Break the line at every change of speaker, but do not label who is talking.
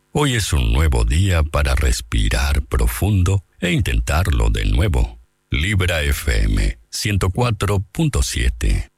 Hoy es un nuevo día para respirar profundo e intentarlo de nuevo. Libra FM 104.7.